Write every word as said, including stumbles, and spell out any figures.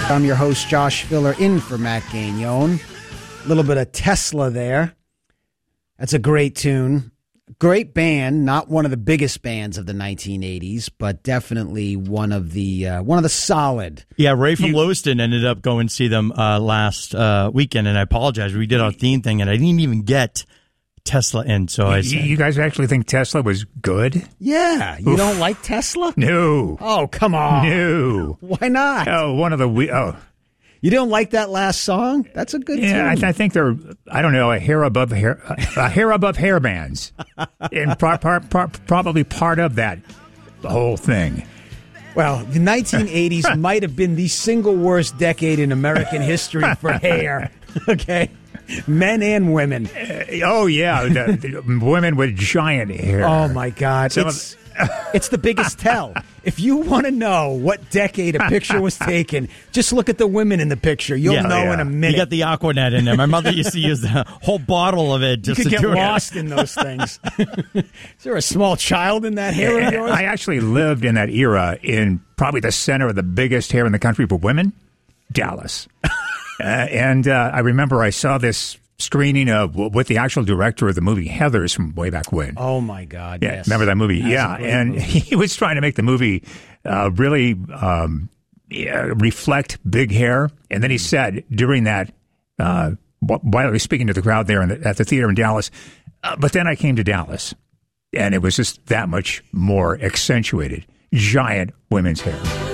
I'm your host, Josh Filler, in for Matt Gagnon. A little bit of Tesla there. That's a great tune. Great band, not one of the biggest bands of the nineteen eighties, but definitely one of the uh, one of the solid. Yeah, Ray from you, Lewiston ended up going to see them uh, last uh, weekend, and I apologize. We did our theme thing, and I didn't even get Tesla in. So I said, you guys actually think Tesla was good? Yeah, you Oof. don't like Tesla? No. Oh, come on. No. Why not? Oh, one of the we- oh. You don't like that last song? That's a good yeah, I, tune. th- I think they're, I don't know, a hair above hair, a hair above hair bands. And pro- pro- pro- probably part of that, the whole thing. Well, the nineteen eighties might have been the single worst decade in American history for hair. Okay? Men and women. Uh, oh, yeah. The, the women with giant hair. Oh, my God. Some It's, it's the biggest tell. If you want to know what decade a picture was taken, just look at the women in the picture. You'll Yeah, know yeah. in a minute. you got the Aquanet in there. My mother used to use the whole bottle of it just You could to get do lost it. in those things. Is there a small child in that hair of yours? I actually lived in that era in probably the center of the biggest hair in the country for women, Dallas. uh, and uh, I remember I saw this screening of with the actual director of the movie Heathers from way back when. Oh, my God, Yeah, yes. remember that movie? That's yeah, a great and movie. he was trying to make the movie uh, really um, yeah, reflect big hair. And then he said during that, uh, wh- while he was speaking to the crowd there in the, at the theater in Dallas, uh, but then I came to Dallas, and it was just that much more accentuated. Giant women's hair.